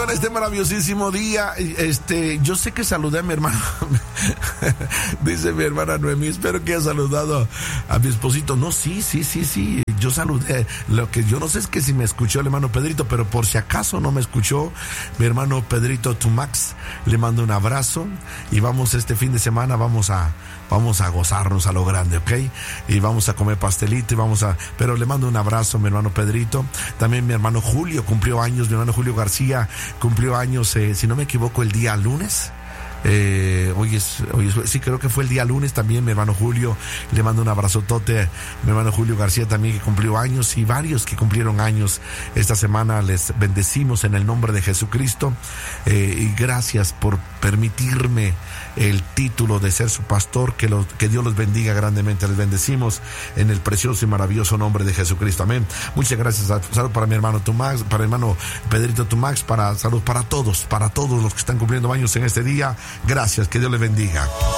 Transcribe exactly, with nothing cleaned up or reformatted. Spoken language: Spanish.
en este maravillosísimo día. Este, yo sé que saludé a mi hermano. Dice mi hermana Noemí, espero que haya saludado a mi esposito. No, sí, sí, sí, sí. Yo saludé. Lo que yo no sé es que si me escuchó el hermano Pedrito, pero por si acaso no me escuchó, mi hermano Pedrito Tumax, le mando un abrazo y vamos este fin de semana, vamos a vamos a gozarnos a lo grande, ¿ok? Y vamos a comer pastelito y vamos a... Pero le mando un abrazo a mi hermano Pedrito. También mi hermano Julio cumplió años, mi hermano Julio García cumplió años, eh, si no me equivoco, el día lunes. Eh, hoy es, hoy es, sí, creo que fue el día lunes también, mi hermano Julio, le mando un abrazotote, mi hermano Julio García también que cumplió años y varios que cumplieron años esta semana, les bendecimos en el nombre de Jesucristo, eh, y gracias por permitirme el título de ser su pastor, que, lo, que Dios los bendiga grandemente, les bendecimos en el precioso y maravilloso nombre de Jesucristo, amén. Muchas gracias, salud para mi hermano Tumax, para mi hermano Pedrito Tumax, para salud para todos, para todos los que están cumpliendo años en este día. Gracias, que Dios les bendiga.